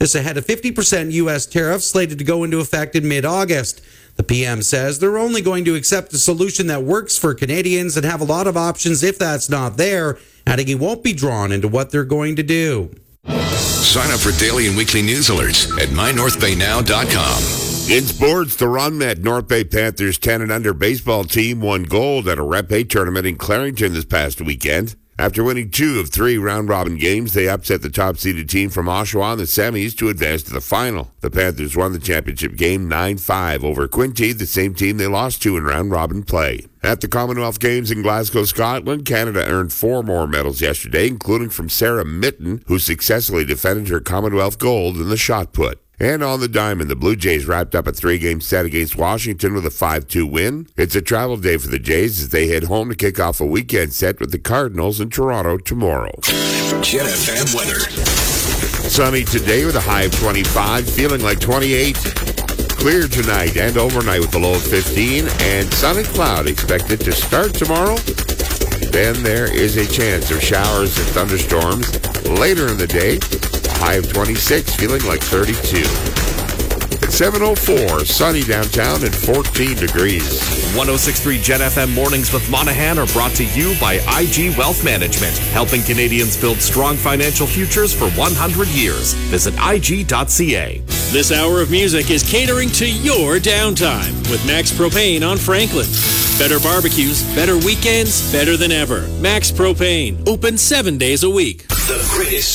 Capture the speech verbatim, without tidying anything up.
This ahead of fifty percent U S tariffs slated to go into effect in mid-August. The P M says they're only going to accept a solution that works for Canadians and have a lot of options if that's not there, adding he won't be drawn into what they're going to do. Sign up for daily and weekly news alerts at my north bay now dot com. In sports, the Ronmet North Bay Panthers ten and under baseball team won gold at a Rep A tournament in Clarington this past weekend. After winning two of three round-robin games, they upset the top-seeded team from Oshawa in the semis to advance to the final. The Panthers won the championship game nine five over Quinte, the same team they lost to in round-robin play. At the Commonwealth Games in Glasgow, Scotland, Canada earned four more medals yesterday, including from Sarah Mitten, who successfully defended her Commonwealth gold in the shot put. And on the diamond, the Blue Jays wrapped up a three-game set against Washington with a five two win. It's a travel day for the Jays as they head home to kick off a weekend set with the Cardinals in Toronto tomorrow. Jet F M weather. Sunny today with a high of twenty-five, feeling like twenty-eight. Clear tonight and overnight with a low of fifteen, and sun and cloud expected to start tomorrow. Then there is a chance of showers and thunderstorms later in the day. High of twenty-six, feeling like thirty-two. At seven oh four, sunny downtown and fourteen degrees. one oh six point three Jet F M Mornings with Monahan are brought to you by I G Wealth Management, helping Canadians build strong financial futures for one hundred years. Visit I G dot C A. This hour of music is catering to your downtime with Max Propane on Franklin. Better barbecues, better weekends, better than ever. Max Propane, open seven days a week. The greatest